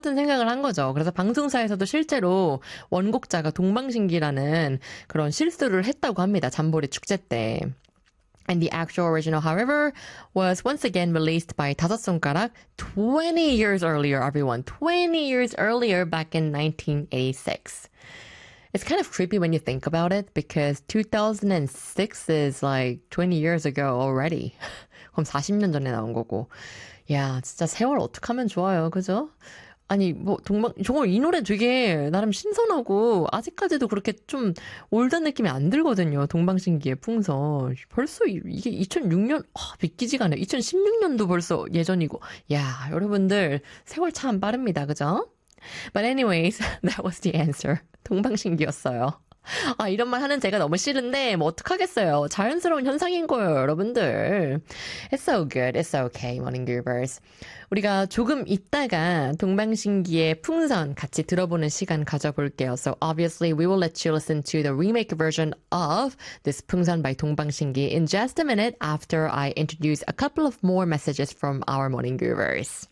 같은 생각을 한 거죠. 그래서 방송사에서도 실제로 원곡자가 동방신기라는 그런 실수를 했다고 합니다. 잠보리 축제 때. And the actual original, however, was once again released by 다섯 손가락 20 years earlier, everyone. 20 years earlier, back in 1986. It's kind of creepy when you think about it, because 2006 is like 20 years ago already. 그럼 40년 전에 나온 거고. 야, 진짜 세월 어떡하면 좋아요. 그죠? 아니, 뭐, 정말 이 노래 되게 나름 신선하고, 아직까지도 그렇게 좀 올드한 느낌이 안 들거든요. 동방신기의 풍선. 벌써 이게 2006년, 믿기지가 않아요. 2016년도 벌써 예전이고. 야, 여러분들, 세월 참 빠릅니다. 그죠? But anyways, that was the answer. 동방신기였어요. 아, 이런 말 하는 제가 너무 싫은데, 뭐, 어떡하겠어요. 자연스러운 현상인 거예요, 여러분들. It's so good. It's okay, Morning Groovers. 우리가 조금 있다가 동방신기의 풍선 같이 들어보는 시간 가져볼게요. So obviously, we will let you listen to the remake version of this 풍선 by 동방신기 in just a minute after I introduce a couple of more messages from our Morning Groovers.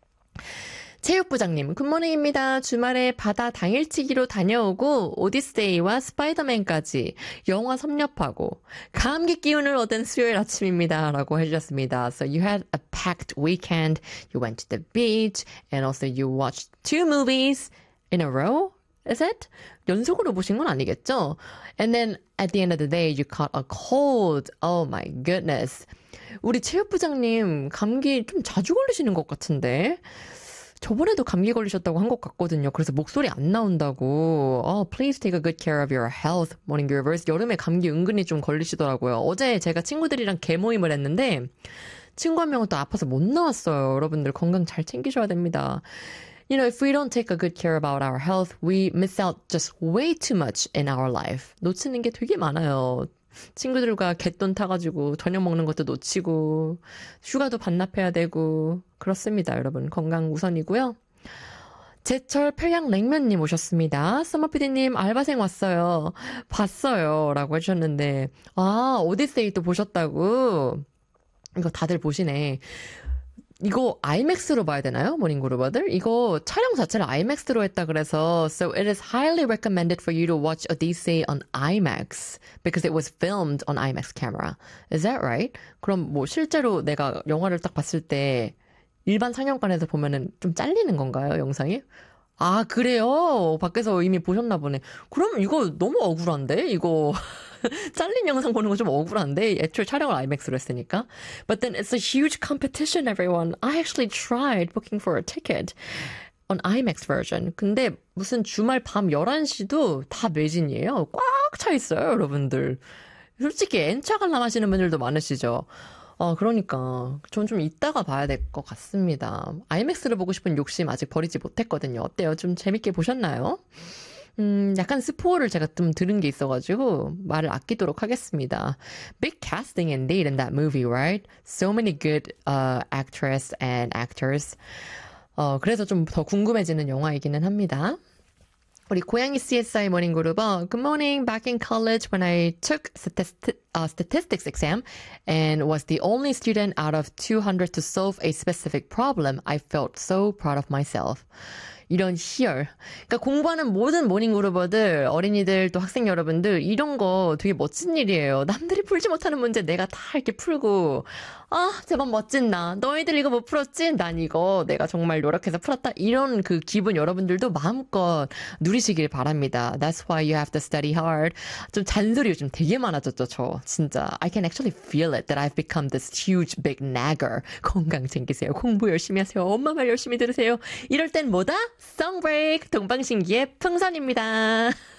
체육부장님, 굿모닝입니다. 주말에 바다 당일치기로 다녀오고 오디세이와 스파이더맨까지 영화 섭렵하고 감기 기운을 얻은 수요일 아침입니다. 라고 해주셨습니다. So you had a packed weekend. You went to the beach and also you watched 2 movies in a row? Is it? 연속으로 보신 건 아니겠죠? And then at the end of the day, you caught a cold. Oh my goodness. 우리 체육부장님 감기 좀 자주 걸리시는 것 같은데? 저번에도 감기 걸리셨다고 한 것 같거든요. 그래서 목소리 안 나온다고. Please take a good care of your health, Morning Groovers. 여름에 감기 은근히 좀 걸리시더라고요. 어제 제가 친구들이랑 개모임을 했는데 친구 한 명은 또 아파서 못 나왔어요. 여러분들 건강 잘 챙기셔야 됩니다. You know, if we don't take a good care about our health, we miss out just way too much in our life. 놓치는 게 되게 많아요. 친구들과 갯돈 타가지고 저녁 먹는 것도 놓치고 휴가도 반납해야 되고 그렇습니다. 여러분 건강 우선이고요. 제철 평양냉면님 오셨습니다. 서머피디님 알바생 왔어요. 봤어요 라고 해주셨는데 오디세이 또 보셨다고. 이거 다들 보시네. 이거 IMAX로 봐야 되나요? 모닝그루버들? 이거 촬영 자체를 IMAX로 했다 그래서 So it is highly recommended for you to watch Odyssey on IMAX because it was filmed on IMAX camera. Is that right? 그럼 뭐 실제로 내가 영화를 딱 봤을 때 일반 상영관에서 보면은 좀 잘리는 건가요? 영상이? 아, 그래요? 밖에서 이미 보셨나 보네. 그럼 이거 너무 억울한데? 이거 잘린 영상 보는 거 좀 억울한데? 애초에 촬영을 IMAX로 했으니까. But then it's a huge competition, everyone. I actually tried booking for a ticket on IMAX version. 근데 무슨 주말 밤 11시도 다 매진이에요. 꽉 차 있어요, 여러분들. 솔직히 N차 관람하시는 분들도 많으시죠? 그러니까 전 좀 이따가 봐야 될 것 같습니다. IMAX를 보고 싶은 욕심 아직 버리지 못했거든요. 어때요? 좀 재밌게 보셨나요? 약간 스포를 제가 좀 들은 게 있어가지고 말을 아끼도록 하겠습니다. Big casting indeed in that movie, right? So many good actress and actors. 그래서 좀 더 궁금해지는 영화이기는 합니다. 우리 고양이 CSI 모닝그룹어 Good morning. Back in college when I took statistics exam and was the only student out of 200 to solve a specific problem, I felt so proud of myself. 이런 희열. 그러니까 공부하는 모든 모닝그룹어들, 어린이들 또 학생 여러분들 이런 거 되게 멋진 일이에요. 남들이 풀지 못하는 문제 내가 다 이렇게 풀고 제발 멋진 나. 너희들 이거 못 풀었지? 난 이거 내가 정말 노력해서 풀었다. 이런 그 기분 여러분들도 마음껏 누리시길 바랍니다. That's why you have to study hard. 좀 잔소리 요즘 되게 많아졌죠, 저. 진짜. I can actually feel it that I've become this huge big nagger. 건강 챙기세요. 공부 열심히 하세요. 엄마 말 열심히 들으세요. 이럴 땐 뭐다? Song break. 동방신기의 풍선입니다.